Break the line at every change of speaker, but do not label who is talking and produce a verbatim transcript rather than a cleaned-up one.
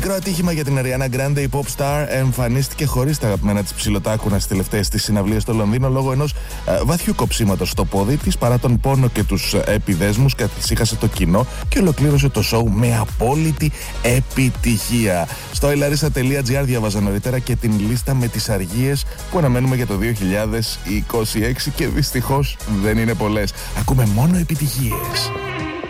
μικρό ατύχημα για την Ariana Grande. Η pop star εμφανίστηκε χωρίς τα αγαπημένα της ψιλοτάκουνα στις τελευταίες της συναυλίες στο Λονδίνο λόγω ενός ε, βαθιού κοψίματος στο πόδι της. Παρά τον πόνο και τους ε, επιδέσμους, καθησύχασε το κοινό και ολοκλήρωσε το show με απόλυτη επιτυχία. Στο ellarissa.gr διάβαζα νωρίτερα και την λίστα με τις αργίες που αναμένουμε για το δύο χιλιάδες είκοσι έξι και δυστυχώς δεν είναι πολλές. Ακούμε μόνο επιτυχίες.